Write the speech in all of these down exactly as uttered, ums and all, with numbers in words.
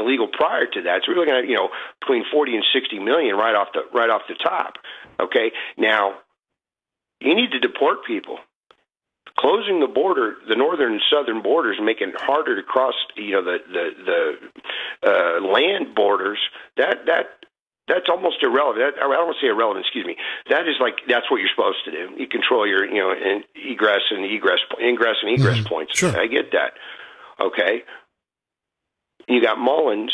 illegal prior to that. So we're looking at, you know, between forty and sixty million right off the right off the top. Okay, now you need to deport people. Closing the border, the northern and southern borders, making it harder to cross, you know, the the the uh, land borders. That that. That's almost irrelevant. That, I don't want to say irrelevant. Excuse me. That is like that's what you're supposed to do. You control your, you know, in, egress and egress, ingress and egress mm-hmm. points. Sure. I get that. Okay. You got Mullins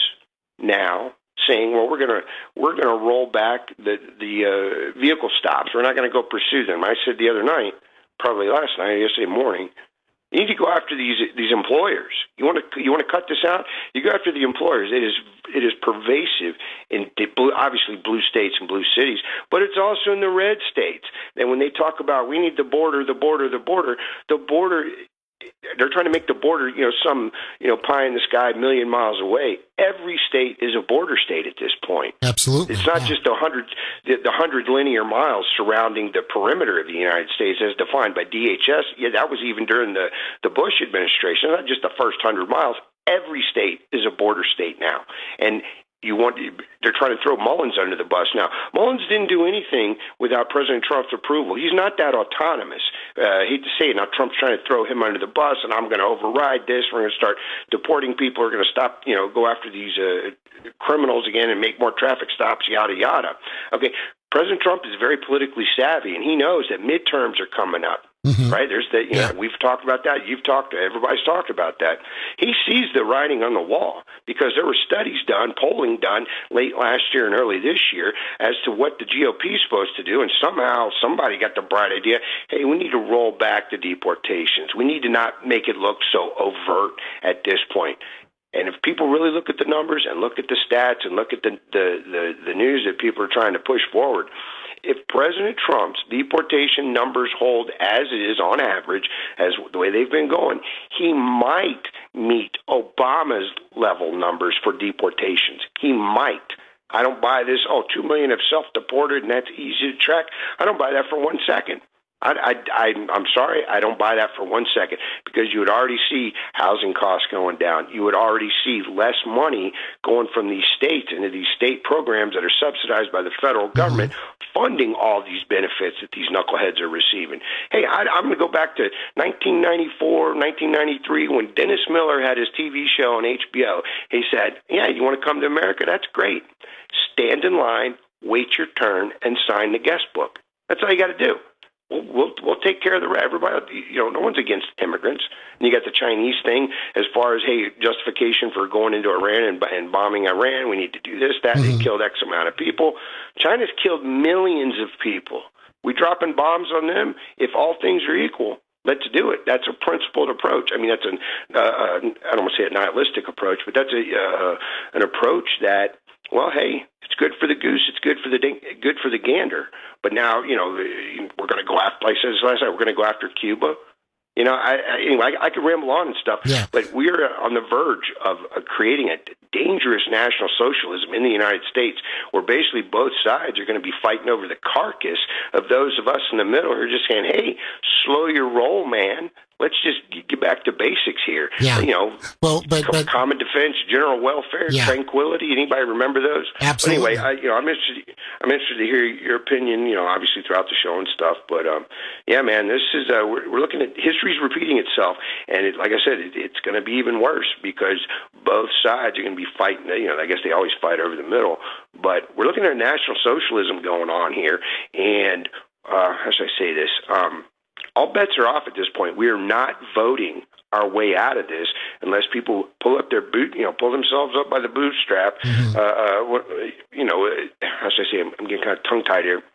now saying, "Well, we're gonna we're gonna roll back the the uh, vehicle stops. We're not going to go pursue them." I said the other night, probably last night, yesterday morning. You need to go after these these employers. You want to you want to cut this out? You go after the employers. It is it is pervasive in the blue, obviously blue states and blue cities, but it's also in the red states. And when they talk about we need the border, the border, the border, the border, they're trying to make the border, you know, some you know pie in the sky, a million miles away. Every state is a border state at this point. Absolutely, it's not yeah. just a hundred the, the hundred linear miles surrounding the perimeter of the United States as defined by D H S. Yeah, that was even during the the Bush administration. Not just the first hundred miles. Every state is a border state now, and you want they're trying to throw Mullins under the bus now. Mullins didn't do anything without President Trump's approval. He's not that autonomous. Uh, I hate to say it. Now Trump's trying to throw him under the bus, and I'm going to override this. We're going to start deporting people. We're going to stop, you know, go after these uh, criminals again and make more traffic stops. Yada yada. Okay, President Trump is very politically savvy, and he knows that midterms are coming up. Mm-hmm. Right? There's the, you yeah. know, we've talked about that. You've talked, everybody's talked about that. He sees the writing on the wall because there were studies done, polling done late last year and early this year as to what the G O P is supposed to do. And somehow somebody got the bright idea, hey, we need to roll back the deportations. We need to not make it look so overt at this point. And if people really look at the numbers and look at the stats and look at the, the, the, the news that people are trying to push forward, if President Trump's deportation numbers hold as it is on average, as the way they've been going, he might meet Obama's level numbers for deportations. He might. I don't buy this, oh, two million have self-deported and that's easy to track. I don't buy that for one second. I, I, I, I'm sorry, I don't buy that for one second because you would already see housing costs going down. You would already see less money going from these states into these state programs that are subsidized by the federal government funding all these benefits that these knuckleheads are receiving. Hey, I, I'm going to go back to nineteen ninety-four, nineteen ninety-three when Dennis Miller had his T V show on H B O. He said, yeah, you want to come to America? That's great. Stand in line, wait your turn, and sign the guest book. That's all you got to do. We'll, we'll we'll take care of the rest. Everybody, you know, no one's against immigrants. And you got the Chinese thing as far as, hey, justification for going into Iran and, and bombing Iran. We need to do this, that. Mm-hmm. They killed X amount of people. China's killed millions of people. We dropping bombs on them. If all things are equal, let's do it. That's a principled approach. I mean, that's an uh, uh, I don't want to say a nihilistic approach, but that's a uh, an approach that, well, hey, it's good for the goose. It's good for the good for the gander. But now, you know, we're going to go after, like I said last night, we're going to go after Cuba. You know, I, I, anyway, I, I could ramble on and stuff, yeah. but we're on the verge of, of creating a dangerous national socialism in the United States where basically both sides are going to be fighting over the carcass of those of us in the middle who are just saying, hey, slow your roll, man. Let's just get back to basics here. Yeah. You know, well, but, but common defense, general welfare, yeah. tranquility. Anybody remember those? Absolutely. But anyway, I, you know, I'm interested. I'm interested to hear your opinion. You know, obviously throughout the show and stuff. But um, yeah, man, this is uh, we're, we're looking at history's repeating itself, and it, like I said, it, it's going to be even worse because both sides are going to be fighting. You know, I guess they always fight over the middle, but we're looking at national socialism going on here, and uh, how should I say this? Um, all bets are off at this point. We are not voting our way out of this unless people pull up their boot, you know, pull themselves up by the bootstrap. Mm-hmm. Uh, uh, you know, how should I say? I'm, I'm getting kind of tongue tied here.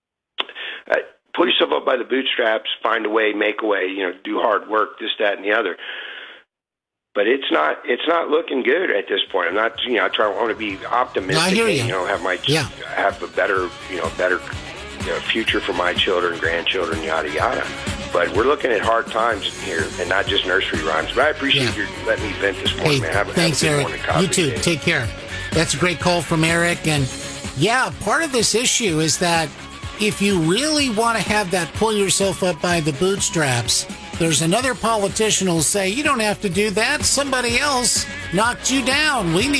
Uh, pull yourself up by the bootstraps, find a way, make a way. You know, do hard work, this, that, and the other. But it's not it's not looking good at this point. I'm not, you know, I try I want to be optimistic. No, I hear and, you. you know, have my yeah. have a better, you know, better. You know, future for my children, grandchildren, yada, yada. But we're looking at hard times here and not just nursery rhymes. But I appreciate yeah. you letting me vent this morning, hey, man. Have, thanks, have a Eric. morning, you too. Today. Take care. That's a great call from Eric. And yeah, part of this issue is that if you really want to have that pull yourself up by the bootstraps, there's another politician who'll say, you don't have to do that. Somebody else knocked you down. We need